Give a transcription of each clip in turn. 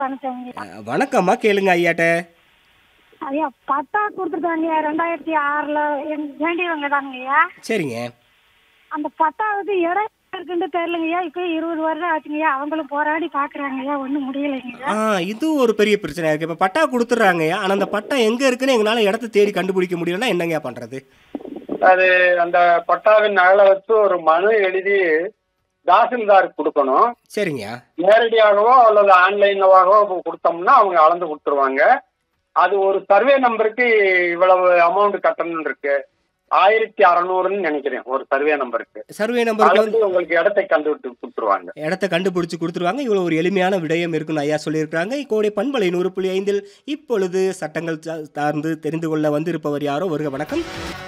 வணக்கங்க. வணக்கம்மா, கேளுங்க ஐயாட்ட. ஐயா பட்டா குடுத்துருக்காங்கய்யா 2006ல வேண்டியவங்க தாங்கய்யா. சரிங்க. அந்த பட்டாவுக்கு இடம் இருக்குன்னு தெரியலங்கய்யா. இப்போ 20 வருடம் ஆச்சுங்கய்யா. அவங்களும் போராடி பார்க்குறாங்கய்யா. ஒண்ணும் முடியலைங்கய்யா. ஆ இது ஒரு பெரிய பிரச்சனையா இருக்கு. இப்ப பட்டா குடுத்துடுறாங்கய்யா. ஆனா அந்த பட்டா எங்க இருக்குன்னு எங்கனால இடத்த தேடி கண்டுபிடிக்க முடியலன்னா என்னங்கய்யா பண்றது? அது அந்த பட்டாவின் நகலை வச்சு ஒரு மனு எழுதி தாசில்தாருக்கு கொடுக்கணும். சரிங்கய்யா. நேரடியாகவோ அல்லது ஆன்லைனாகவோ கொடுத்தோம்னா அவங்க அளந்து கொடுத்துருவாங்க. அது ஒரு சர்வே நம்பருக்கு இவ்வளவு அமௌண்ட் கட்டணும் இருக்கு. 1600ன்னு நினைக்கிறேன் ஒரு சர்வே நம்பருக்கு. சர்வே நம்பருக்கு வந்து உங்களுக்கு இடத்தை கண்டுபிடிச்சு கொடுத்துருவாங்க. இடத்த கண்டுபிடிச்சு கொடுத்துருவாங்க. இவ்வளவு ஒரு எளிமையான விடயம் இருக்குன்னு ஐயா சொல்லியிருக்காங்க. கோடை பண்பலை 100.5 இப்பொழுது சட்டங்கள் சார்ந்து தெரிந்து கொள்ள வந்திருப்பவர் யாரோ வருக. வணக்கம்.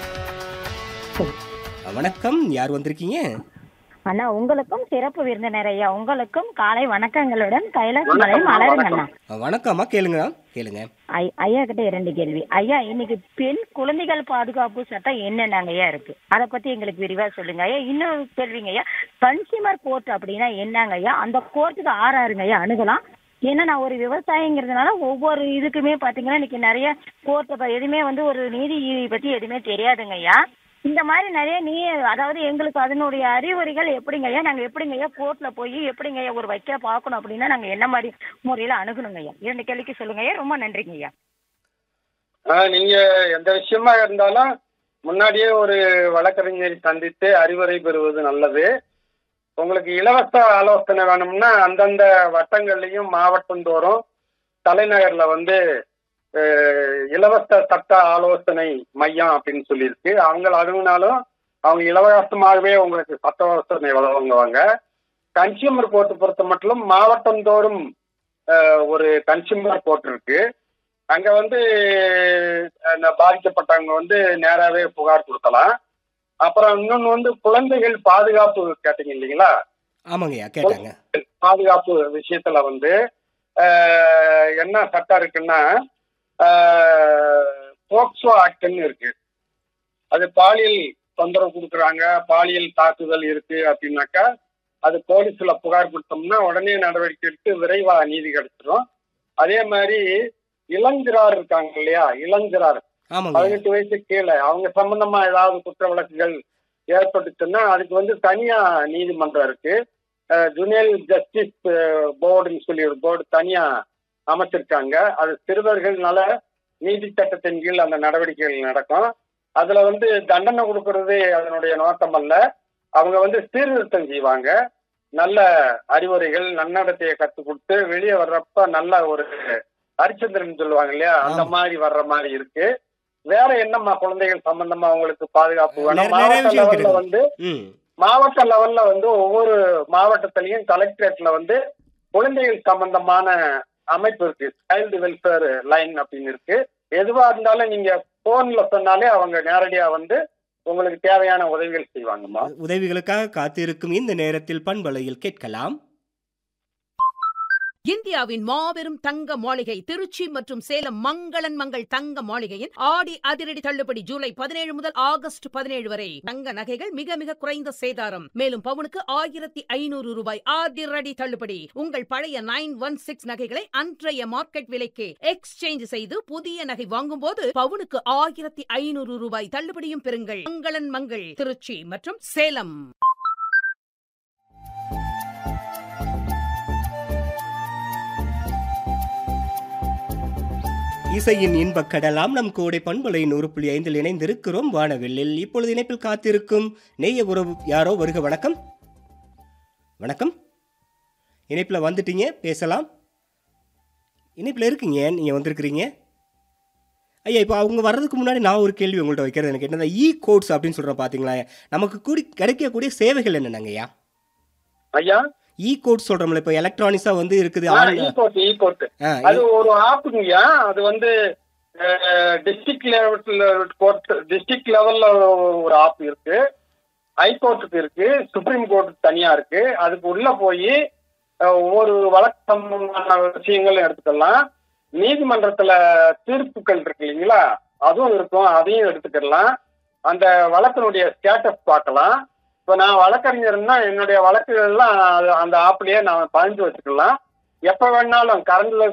வணக்கம், யார் வந்திருக்கீங்க? அண்ணா உங்களுக்கும் சிறப்பு விருந்தினர் ஐயா உங்களுக்கும் காலை வணக்கங்களுடன் கைலாசமலை மலருங்க அண்ணா. வணக்கம்மா, கேளுங்க கேளுங்க. ஐயா கிட்ட 2 கேள்வி. ஐயா, இன்னைக்கு பெண் குழந்தைகள் பாதுகாப்பு சட்டம் என்னென்னங்க ஐயா இருக்கு, அதை பத்தி எங்களுக்கு விரிவா சொல்லுங்க ஐயா. இன்னொரு கேள்விங்க ஐயா, கன்சியூமர் கோர்ட் அப்படின்னா என்னங்க ஐயா? அந்த கோர்ட்டுக்கு ஆறாருங்க ஐயா அணுகலாம்? ஏன்னா நான் ஒரு விவசாயிங்கிறதுனால ஒவ்வொரு இதுக்குமே பாத்தீங்கன்னா இன்னைக்கு நிறைய கோர்ட்டை எதுவுமே வந்து ஒரு நீதி பத்தி எதுவுமே தெரியாதுங்க ஐயா. இந்த மாதிரி நிறைய அதாவது எங்களுக்கு அதனுடைய அறிவுரைகள் எப்படிங்க ஐயா, நாங்க எப்படிங்க ஐயா கோர்ட்ல போய் எப்படிங்க ஐயா ஒரு வைக்க பார்க்கணும் அப்படின்னா நாங்க என்ன மாதிரி முறையில அணுகணுங்க ஐயா? 2 கேள்விக்கு சொல்லுங்க ஐயா. ரொம்ப நன்றிங்க ஐயா. நீங்க எந்த விஷயமா இருந்தாலும் முன்னாடியே ஒரு வழக்கறிஞரை சந்தித்து அறிவுரை பெறுவது நல்லது. உங்களுக்கு இலவச ஆலோசனை வேணும்னா அந்தந்த வட்டங்கள்லையும் மாவட்டந்தோறும் தலைநகர்ல வந்து இலவச சட்ட ஆலோசனை மையம் அப்படின்னு சொல்லியிருக்கு. அவங்க அணுகுனாலும் அவங்க இலவசமாகவே உங்களுக்கு சட்ட ஆலோசனை வழங்குவாங்க. கன்சியூமர் கோர்ட் பொறுத்த மட்டும் மாவட்டந்தோறும் ஒரு கன்சியூமர் கோர்ட் இருக்கு. அங்க வந்து பாதிக்கப்பட்டவங்க வந்து நேராவே புகார் கொடுக்கலாம். அப்புறம் இன்னொன்னு வந்து குழந்தைகள் பாதுகாப்பு கேட்டீங்க இல்லைங்களா? ஆமாங்கய்யா, கேட்டாங்க. பாதுகாப்பு விஷயத்துல வந்து என்ன சட்டம் இருக்குன்னா போக்சோ ஆக்ட்னு இருக்கு. அது பாலியல் தொந்தரவு கொடுக்குறாங்க, பாலியல் தாக்குதல் இருக்கு அப்படின்னாக்கா அது போலீஸ்ல புகார் கொடுத்தோம்னா உடனே நடவடிக்கை எடுத்து விரைவா நீதி கிடைச்சிடும். அதே மாதிரி இளஞ்சிறார் இருக்காங்க இல்லையா, இளஞ்சிறார் 18 வயசு கீழே அவங்க சம்பந்தமா ஏதாவது குற்ற வழக்குகள் ஏற்பட்டுச்சுன்னா அதுக்கு வந்து தனியா நீதிமன்றம் இருக்கு. ஜுனியர் ஜஸ்டிஸ் போர்டுன்னு சொல்லி ஒரு போர்டு தனியா அமைச்சிருக்காங்க. அது சிறுவர்கள் நல நீதி சட்டத்தின் கீழ் அந்த நடவடிக்கைகள் நடக்கும். அதுல வந்து தண்டனை கொடுக்கறது அதனுடைய நோக்கம் அல்ல. அவங்க வந்து சீர்திருத்தம் செய்வாங்க. நல்ல அறிவுரைகள் நன்னடத்தையை கற்றுக் கொடுத்து வெளியே வர்றப்ப நல்ல ஒரு ஹரிச்சந்திரன் சொல்லுவாங்க இல்லையா, அந்த மாதிரி வர்ற மாதிரி இருக்கு. வேற என்னம்மா குழந்தைகள் சம்பந்தமா அவங்களுக்கு பாதுகாப்பு வேணும்? மாவட்ட லெவல்ல வந்து ஒவ்வொரு மாவட்டத்திலையும் கலெக்டரேட்ல வந்து குழந்தைகள் சம்பந்தமான அமைப்பு இருக்கு. சைல்டு வெல்ஃபேர் லைன் அப்படின்னு இருக்கு. எதுவா இருந்தாலும் நீங்க போன்ல சொன்னாலே அவங்க நேரடியா வந்து உங்களுக்கு தேவையான உதவிகள் செய்வாங்கம்மா. உதவிகளுக்காக காத்திருக்கும் இந்த நேரத்தில் பண்பலையில் கேட்கலாம். இந்தியாவின் மாபெரும் தங்க மாளிகை திருச்சி மற்றும் சேலம் மங்களன் மங்கள் தங்க மாளிகையின் ஆடி அதிரடி தள்ளுபடி ஜூலை 17 முதல் ஆகஸ்ட் 17 வரை. தங்க நகைகள் மிக மிக குறைந்த சேதாரம். மேலும் பவுனுக்கு 1500 ரூபாய் அதிரடி தள்ளுபடி. உங்கள் பழைய 916 நகைகளை அன்றைய மார்க்கெட் விலைக்கு எக்ஸ்சேஞ்ச் செய்து புதிய நகை வாங்கும் போது பவுனுக்கு 1500 ரூபாய் தள்ளுபடியும் பெறுங்கள். மங்களன் மங்கள் திருச்சி மற்றும் சேலம். இசையின் இன்பக் கடலாம் நம் கோடை பண்பலை 100.5 இணைந்திருக்கிறோம் வானவில்லில். இப்பொழுது இணைப்பில் காத்திருக்கும் நெய்ய உறவு யாரோ வருக. வணக்கம். வணக்கம், இணைப்பில் வந்துட்டீங்க, பேசலாம். இணைப்பில் இருக்கீங்க, நீங்கள் வந்திருக்கிறீங்க ஐயா. இப்போ அவங்க வர்றதுக்கு முன்னாடி நான் ஒரு கேள்வி உங்கள்கிட்ட வைக்கிறது எனக்கு என்னன்னா, கோட்ஸ் அப்படின்னு சொல்கிறோம் பார்த்தீங்களா, நமக்கு கிடைக்கக்கூடிய சேவைகள் என்னென்னங்க ஐயா? ஐயா கோட் சொல்றோம்ல, இப்போ எலக்ட்ரானிக்ஸா வந்து இருக்குது. அது ஒரு ஆப்புங்கய்யா. அது வந்து டிஸ்ட்ரிக்ட் லெவல்ல ஒரு ஆப் இருக்கு. ஹைகோர்ட்டுக்கு இருக்கு, சுப்ரீம் கோர்ட்டுக்கு தனியா இருக்கு. அதுக்கு உள்ள போய் ஒவ்வொரு வழக்கு சம்பந்தமான விஷயங்களும் எடுத்துக்கலாம். நீதிமன்றத்துல தீர்ப்புகள் இருக்கு இல்லைங்களா, அதுவும் இருக்கும், அதையும் எடுத்துக்கலாம். அந்த வழக்கினுடைய ஸ்டேட்டஸ் பார்க்கலாம். இப்போ நான் வழக்கறிஞர்னா என்னுடைய வழக்குகள்லாம் அந்த ஆப்லயே நான் பதிஞ்சு வச்சுக்கலாம். எப்ப வேணாலும் கரண்ட்ல